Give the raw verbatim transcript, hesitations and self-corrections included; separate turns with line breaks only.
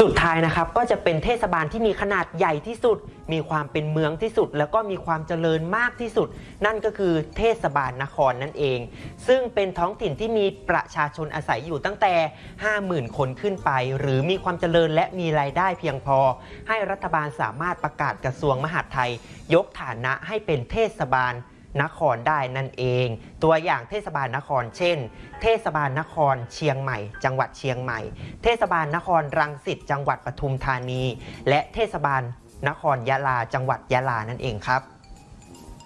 สุดท้ายนะครับก็จะเป็นเทศบาลที่มีขนาดใหญ่ที่สุดมีความเป็นเมืองที่สุดแล้วก็มีความเจริญมากที่สุดนั่นก็คือเทศบาลนครนั่นเองซึ่งเป็นท้องถิ่นที่มีประชาชนอาศัยอยู่ตั้งแต่ ห้าหมื่น คนขึ้นไปหรือมีความเจริญและมีรายได้เพียงพอให้รัฐบาลสามารถประกาศกระทรวงมหาดไทยยกฐานะให้เป็นเทศบาลนครได้นั่นเองตัวอย่างเทศบาลนครเช่นเทศบาลนครเชียงใหม่จังหวัดเชียงใหม่เทศบาลนครรังสิตจังหวัดปทุมธานีและเทศบาลนครยะลาจังหวัดยะลานั่นเองครับ